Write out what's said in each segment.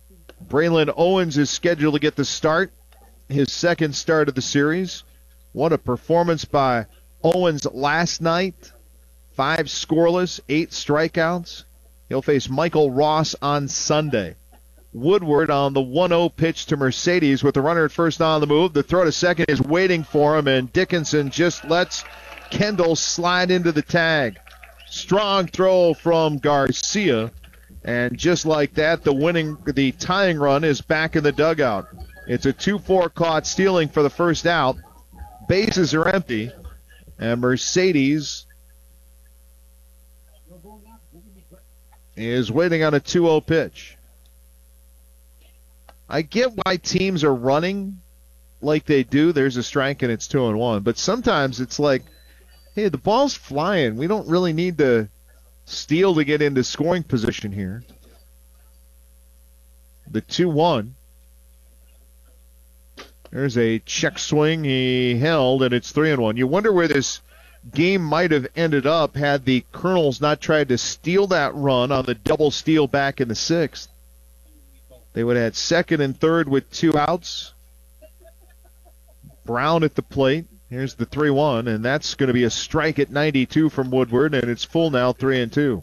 Braylon Owens is scheduled to get the start, his second start of the series. What a performance by Owens last night. 5 scoreless, 8 strikeouts. He'll face Michael Ross on Sunday. Woodward on the 1-0 pitch to Mercedes with the runner at first on the move. The throw to second is waiting for him, and Dickinson just lets Kendall slide into the tag. Strong throw from Garcia, and just like that, the tying run is back in the dugout. It's a 2-4 caught stealing for the first out. Bases are empty, and Mercedes is waiting on a 2-0 pitch. I get why teams are running like they do. There's a strike and it's 2-1. But sometimes it's like, hey, the ball's flying. We don't really need to steal to get into scoring position here. The 2-1. There's a check swing he held, and it's 3-1. You wonder where this game might have ended up had the Colonels not tried to steal that run on the double steal back in the 6th. They would have had second and third with 2 outs. Brown at the plate. Here's the 3-1, and that's going to be a strike at 92 from Woodward, and it's full now, 3-2.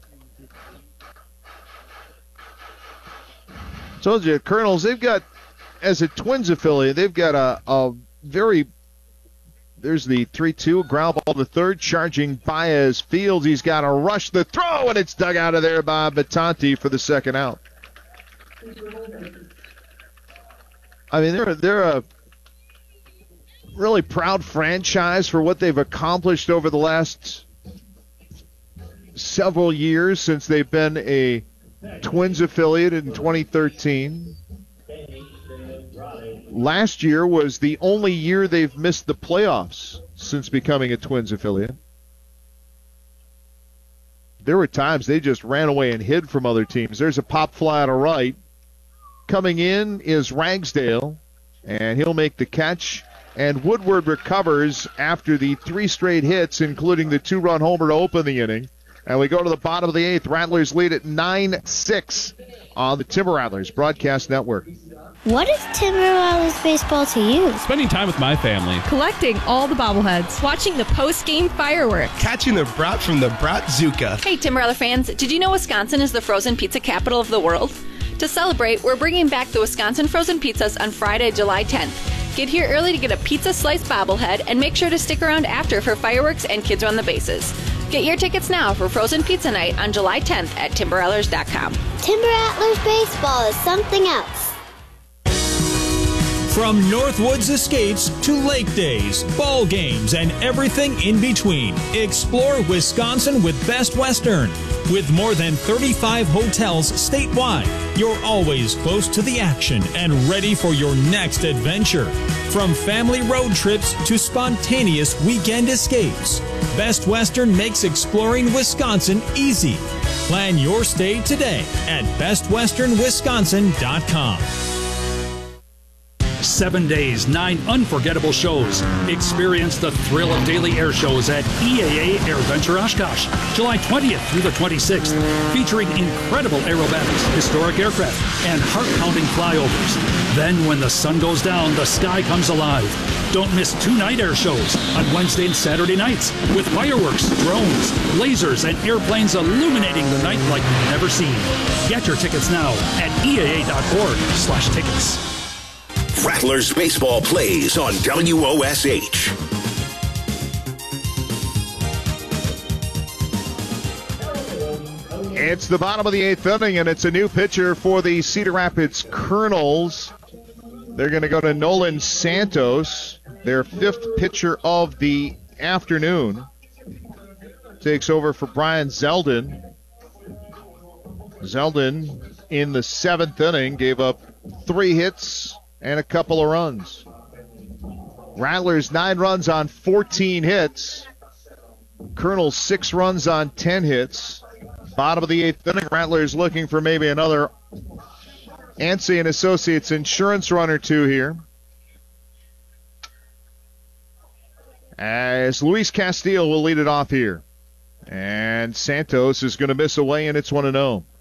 Told you, Colonels, they've got, as a Twins affiliate, they've got a very, there's the 3-2, ground ball to third, charging Baez Fields. He's got to rush the throw, and it's dug out of there by Batanti for the second out. I mean, they're a really proud franchise for what they've accomplished over the last several years since they've been a Twins affiliate in 2013. Last year was the only year they've missed the playoffs since becoming a Twins affiliate. There were times they just ran away and hid from other teams. There's a pop fly to right. Coming in is Ragsdale, and he'll make the catch. And Woodward recovers after the 3 straight hits, including the 2-run homer to open the inning. And we go to the bottom of the 8th. Rattlers lead at 9-6 on the Timber Rattlers Broadcast Network. What is Timber Rattlers baseball to you? Spending time with my family. Collecting all the bobbleheads. Watching the post-game fireworks. Catching the brat from the Bratzuka. Hey, Timber Rattler fans, did you know Wisconsin is the frozen pizza capital of the world? To celebrate, we're bringing back the Wisconsin Frozen Pizzas on Friday, July 10th. Get here early to get a pizza slice bobblehead, and make sure to stick around after for fireworks and Kids Run the Bases. Get your tickets now for Frozen Pizza Night on July 10th at TimberRattlers.com. Timber Rattlers baseball is something else. From Northwoods Escapes to Lake Days, ball games, and everything in between, explore Wisconsin with Best Western. With more than 35 hotels statewide, you're always close to the action and ready for your next adventure. From family road trips to spontaneous weekend escapes, Best Western makes exploring Wisconsin easy. Plan your stay today at bestwesternwisconsin.com. 7 days, 9 unforgettable shows. Experience the thrill of daily air shows at EAA AirVenture Oshkosh, July 20th through the 26th, featuring incredible aerobatics, historic aircraft, and heart-pounding flyovers. Then, when the sun goes down, the sky comes alive. Don't miss 2 night air shows on Wednesday and Saturday nights with fireworks, drones, lasers, and airplanes illuminating the night like you've never seen. Get your tickets now at EAA.org/tickets. Rattlers baseball plays on WOSH. It's the bottom of the 8th inning, and it's a new pitcher for the Cedar Rapids Colonels. They're going to go to Nolan Santos, their 5th pitcher of the afternoon. Takes over for Brian Zeldin. Zeldin in the 7th inning gave up 3 hits and a couple of runs. Rattlers 9 runs on 14 hits. Colonels 6 runs on 10 hits. Bottom of the 8th inning, Rattlers looking for maybe another Ansey and Associates insurance run or 2 here. As Luis Castillo will lead it off here. And Santos is going to miss away, and it's 1-0.